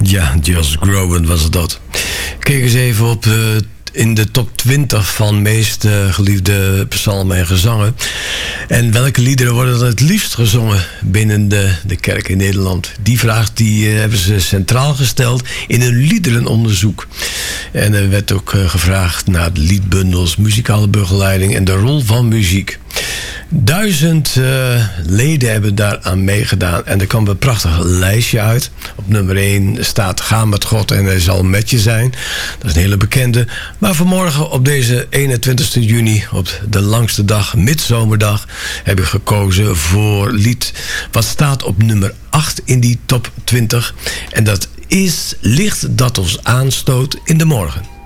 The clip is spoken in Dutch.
Ja, Josh Groban was het dat. Kijk eens even op in de top 20 van meest geliefde psalmen en gezangen. En welke liederen worden dan het liefst gezongen binnen de kerk in Nederland? Die vraag hebben ze centraal gesteld in een liederenonderzoek. En er werd ook gevraagd naar de liedbundels, muzikale begeleiding en de rol van muziek. 1000 leden hebben daaraan meegedaan. En er kwam een prachtig lijstje uit. Op nummer 1 staat Ga met God en hij zal met je zijn. Dat is een hele bekende. Maar vanmorgen op deze 21 juni, op de langste dag, midzomerdag, heb ik gekozen voor lied wat staat op nummer 8 in die top 20. En dat is Licht dat ons aanstoot in de morgen.